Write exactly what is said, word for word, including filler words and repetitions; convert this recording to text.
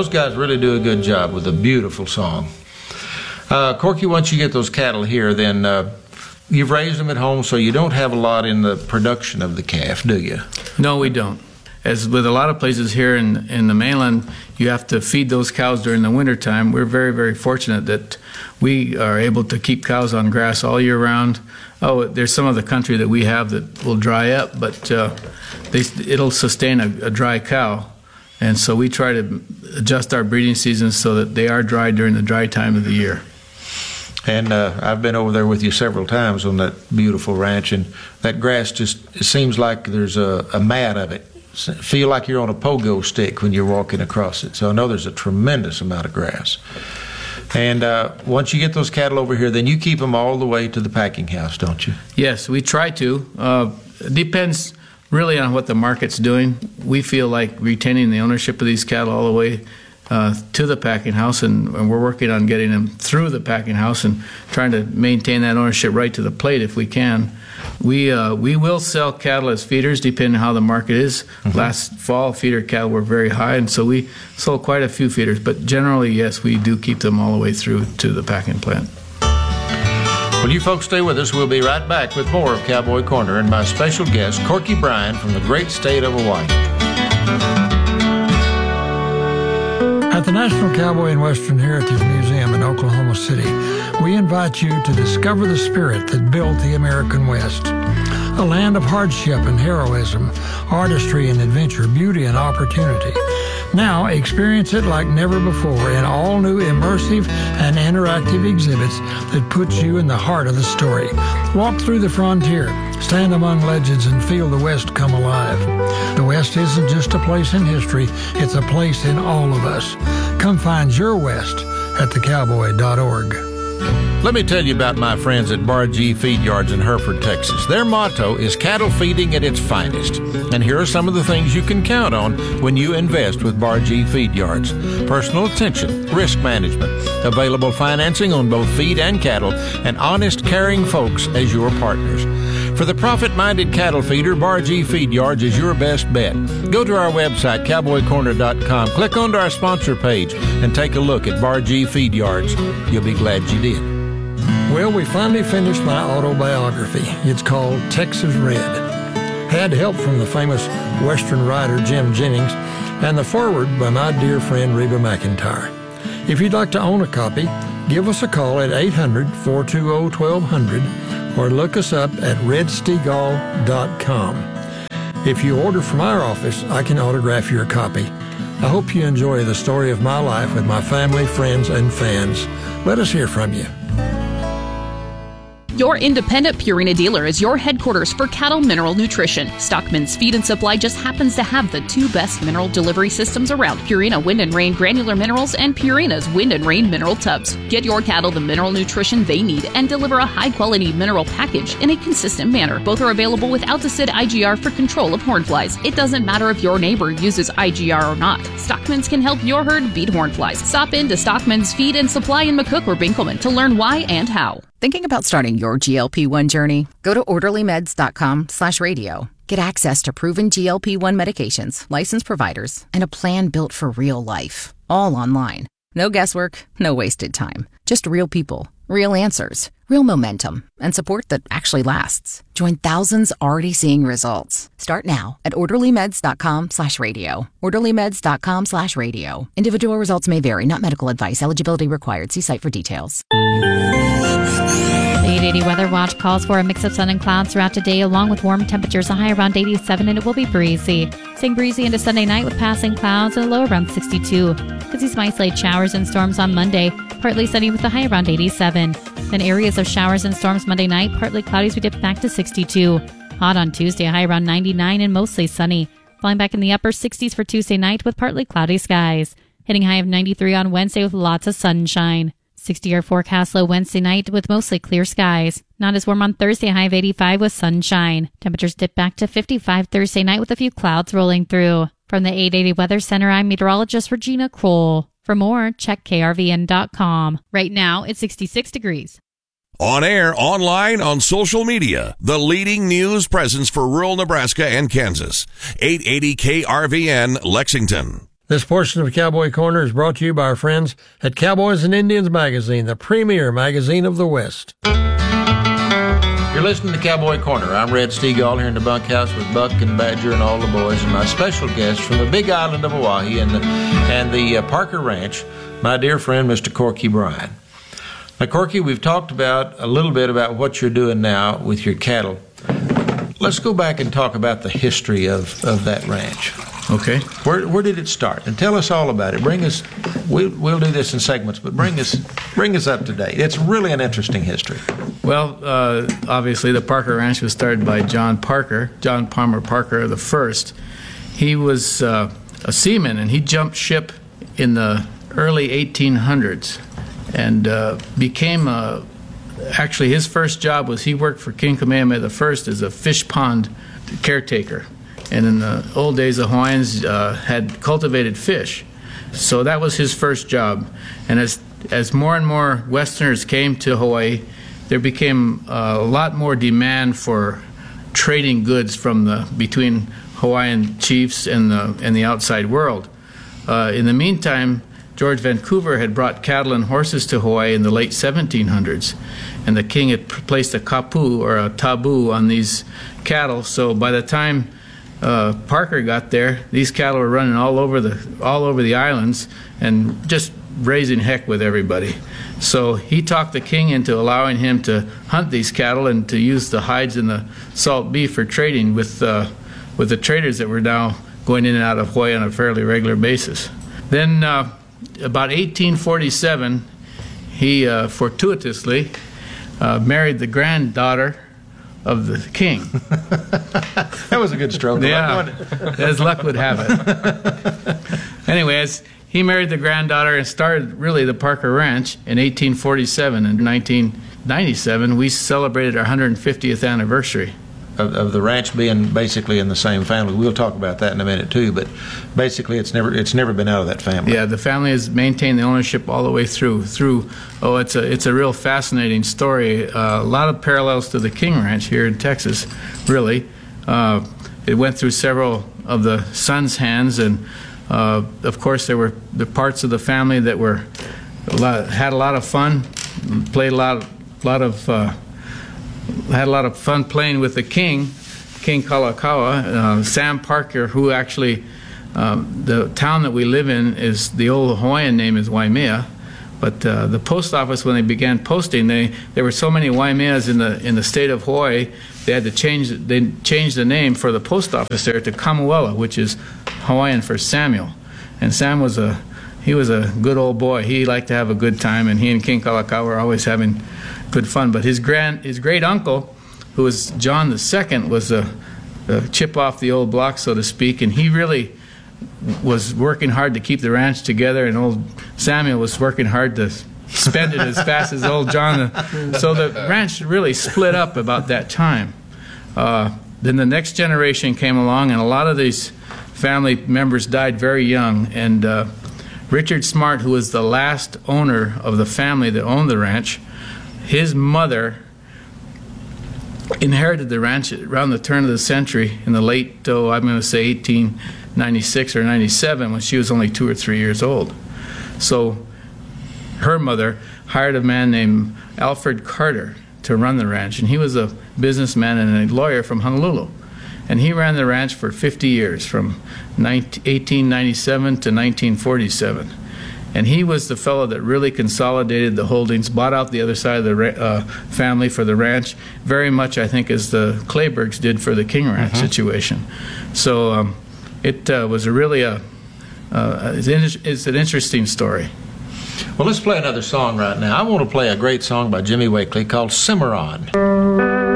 those guys really do a good job with a beautiful song. Uh, Corky, once you get those cattle here, then uh, you've raised them at home, so you don't have a lot in the production of the calf, do you? No, we don't. As with a lot of places here in, in the mainland, you have to feed those cows during the wintertime. We're very, very fortunate that we are able to keep cows on grass all year round. Oh, there's some of the country that we have that will dry up, but uh, they, it'll sustain a, a dry cow. And so we try to adjust our breeding seasons so that they are dry during the dry time of the year. And uh, I've been over there with you several times on that beautiful ranch, and that grass just, it seems like there's a, a mat of it. Feel like you're on a pogo stick when you're walking across it. So I know there's a tremendous amount of grass. And uh, once you get those cattle over here, then you keep them all the way to the packing house, don't you? Yes, we try to. Uh, it depends really on what the market's doing. We feel like retaining the ownership of these cattle all the way uh, to the packing house, and, and we're working on getting them through the packing house and trying to maintain that ownership right to the plate if we can. We uh, we will sell cattle as feeders depending on how the market is. Mm-hmm. Last fall, feeder cattle were very high, and so we sold quite a few feeders. But generally, yes, we do keep them all the way through to the packing plant. Well, you folks stay with us. We'll be right back with more of Cowboy Corner and my special guest, Corky Bryan from the great state of Hawaii. At the National Cowboy and Western Heritage Museum in Oklahoma City, we invite you to discover the spirit that built the American West. A land of hardship and heroism, artistry and adventure, beauty and opportunity. Now experience it like never before in all new immersive and interactive exhibits that put you in the heart of the story. Walk through the frontier, stand among legends, and feel the West come alive. The West isn't just a place in history, it's a place in all of us. Come find your West at the cowboy dot org. Let me tell you about my friends at Bar G Feed Yards in Hereford, Texas. Their motto is cattle feeding at its finest. And here are some of the things you can count on when you invest with Bar G Feed Yards. Personal attention, risk management, available financing on both feed and cattle, and honest, caring folks as your partners. For the profit-minded cattle feeder, Bar G Feed Yards is your best bet. Go to our website, cowboy corner dot com, click onto our sponsor page, and take a look at Bar G Feed Yards. You'll be glad you did. Well, we finally finished my autobiography. It's called Texas Red. Had help from the famous Western writer Jim Jennings and the foreword by my dear friend Reba McEntire. If you'd like to own a copy, give us a call at eight hundred, four two zero, one two zero zero or look us up at red stegall dot com. If you order from our office, I can autograph your copy. I hope you enjoy the story of my life with my family, friends, and fans. Let us hear from you. Your independent Purina dealer is your headquarters for cattle mineral nutrition. Stockman's Feed and Supply just happens to have the two best mineral delivery systems around, Purina Wind and Rain Granular Minerals and Purina's Wind and Rain Mineral Tubs. Get your cattle the mineral nutrition they need and deliver a high-quality mineral package in a consistent manner. Both are available with Alticid I G R for control of hornflies. It doesn't matter if your neighbor uses I G R or not. Stockman's can help your herd beat hornflies. Stop in to Stockman's Feed and Supply in McCook or Binkelman to learn why and how. Thinking about starting your G L P one journey? Go to orderly meds dot com slash radio. Get access to proven G L P one medications, licensed providers, and a plan built for real life. All online. No guesswork, no wasted time. Just real people, real answers, real momentum, and support that actually lasts. Join thousands already seeing results. Start now at orderly meds dot com slash radio. orderly meds dot com slash radio. Individual results may vary, not medical advice. Eligibility required. See site for details. The eight eighty Weather Watch calls for a mix of sun and clouds throughout today, along with warm temperatures, a high around eighty-seven, and it will be breezy. Staying breezy into Sunday night with passing clouds and a low around sixty-two. Could see some isolated showers and storms on Monday, partly sunny with a high around eighty-seven. Then areas of showers and storms Monday night, partly cloudy as we dip back to sixty-two. Hot on Tuesday, a high around ninety-nine and mostly sunny. Falling back in the upper sixties for Tuesday night with partly cloudy skies. Hitting high of ninety-three on Wednesday with lots of sunshine. sixty-year forecast low Wednesday night with mostly clear skies. Not as warm on Thursday, high of eighty-five with sunshine. Temperatures dip back to fifty-five Thursday night with a few clouds rolling through. From the eight eighty Weather Center, I'm meteorologist Regina Kroll. For more, check K R V N dot com. Right now, it's sixty-six degrees. On air, online, on social media, the leading news presence for rural Nebraska and Kansas. eight eighty K R V N, Lexington. This portion of Cowboy Corner is brought to you by our friends at Cowboys and Indians Magazine, the premier magazine of the West. You're listening to Cowboy Corner. I'm Red Steagall here in the bunkhouse with Buck and Badger and all the boys, and my special guest from the big island of Oahe and the, and the uh, Parker Ranch, my dear friend, Mister Corky Bryan. Now, Corky, we've talked about a little bit about what you're doing now with your cattle. Let's go back and talk about the history of, of that ranch. Okay. Where where did it start? And tell us all about it. Bring us. We'll we'll do this in segments, but bring us bring us up to date. It's really an interesting history. Well, uh, obviously, the Parker Ranch was started by John Parker, John Palmer Parker the first. He was uh, a seaman, and he jumped ship in the early eighteen hundreds, and uh, became a. Actually, his first job was he worked for King Kamehameha the First as a fish pond caretaker. And in the old days, the Hawaiians uh, had cultivated fish. So that was his first job. And as as more and more Westerners came to Hawaii, there became uh, a lot more demand for trading goods from the between Hawaiian chiefs and the and the outside world. Uh, in the meantime, George Vancouver had brought cattle and horses to Hawaii in the late seventeen hundreds, and the king had placed a kapu, or a taboo, on these cattle. So by the time Uh, Parker got there, these cattle were running all over the all over the islands and just raising heck with everybody. So he talked the king into allowing him to hunt these cattle and to use the hides and the salt beef for trading with uh, with the traders that were now going in and out of Hawaii on a fairly regular basis. Then uh, about eighteen forty-seven, he uh, fortuitously uh, married the granddaughter of the king. That was a good stroke. Yeah, as luck would have it. Anyways, he married the granddaughter and started really the Parker Ranch in eighteen forty-seven. In nineteen ninety-seven, we celebrated our one hundred fiftieth anniversary. Of, of the ranch being basically in the same family. We'll talk about that in a minute too, but basically it's never it's never been out of that family. Yeah, the family has maintained the ownership all the way through. Through oh, it's a it's a real fascinating story. Uh, a lot of parallels to the King Ranch here in Texas, really. Uh, it went through several of the sons' hands, and uh, of course there were the parts of the family that were a lot, had a lot of fun, played a lot lot of. Uh, had a lot of fun playing with the king, King Kalakaua. Uh, Sam Parker, who actually, um, the town that we live in is, the old Hawaiian name is Waimea, but uh, the post office, when they began posting, they there were so many Waimeas in the in the state of Hawaii, they had to change they changed the name for the post office there to Kamuela, which is Hawaiian for Samuel. And Sam was a he was a good old boy. He liked to have a good time, and he and King Kalakaua were always having good fun. But his grand, his great uncle, who was John the Second, was a, a chip off the old block, so to speak, and he really was working hard to keep the ranch together. And old Samuel was working hard to spend it as fast as old John. So the ranch really split up about that time. Uh, then the next generation came along, and a lot of these family members died very young. And uh, Richard Smart, who was the last owner of the family that owned the ranch, his mother inherited the ranch around the turn of the century in the late, oh, I'm going to say eighteen ninety-six or ninety-seven, when she was only two or three years old. So her mother hired a man named Alfred Carter to run the ranch, and he was a businessman and a lawyer from Honolulu. And he ran the ranch for fifty years, from eighteen ninety-seven to nineteen forty-seven. And he was the fellow that really consolidated the holdings, bought out the other side of the uh, family for the ranch, very much, I think, as the Claybergs did for the King Ranch uh-huh. situation. So um, it uh, was a really a, uh, it's, in, it's an interesting story. Well, let's play another song right now. I want to play a great song by Jimmy Wakely called Cimarron.